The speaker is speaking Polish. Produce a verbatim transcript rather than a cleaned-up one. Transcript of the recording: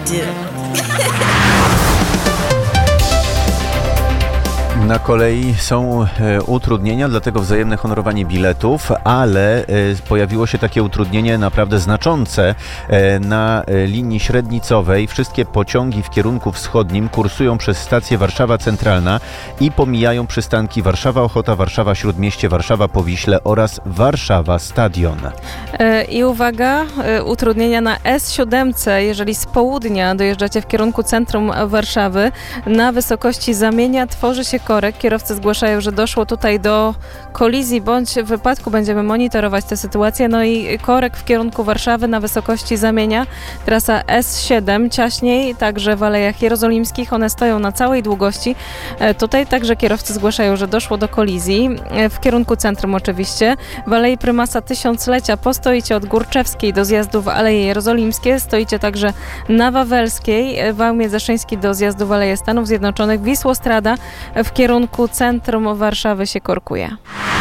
do. Na kolei są e, utrudnienia, dlatego wzajemne honorowanie biletów, ale e, pojawiło się takie utrudnienie naprawdę znaczące. E, na e, linii średnicowej wszystkie pociągi w kierunku wschodnim kursują przez stację Warszawa Centralna i pomijają przystanki Warszawa Ochota, Warszawa Śródmieście, Warszawa Powiśle oraz Warszawa Stadion. E, I uwaga, e, utrudnienia na S siedem, jeżeli z południa dojeżdżacie w kierunku centrum Warszawy, na wysokości Zamienia tworzy się korek. Kierowcy zgłaszają, że doszło tutaj do kolizji bądź wypadku. Będziemy monitorować tę sytuację. No i korek w kierunku Warszawy na wysokości Zamienia. Trasa S siedem, ciaśniej, także w Alejach Jerozolimskich. One stoją na całej długości. E, tutaj także kierowcy zgłaszają, że doszło do kolizji. E, w kierunku centrum oczywiście. W Alei Prymasa Tysiąclecia postoicie od Górczewskiej do zjazdu w Aleje Jerozolimskie. Stoicie także na Wawelskiej. Wałmiec Zaszyński do zjazdu w Aleje Stanów Zjednoczonych. Wisłostrada w kierunku centrum Warszawy się korkuje.